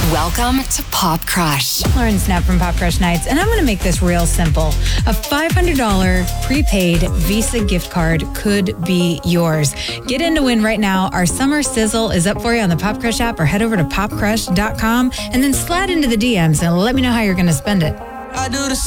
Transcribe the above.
Welcome to Pop Crush. Lauren Snap from Pop Crush Nights, and I'm going to make this real simple. A $500 prepaid Visa gift card could be yours. Get in to win right now. Our summer sizzle is up for you on the Pop Crush app, or head over to popcrush.com and then slide into the DMs and let me know how you're going to spend it. I do the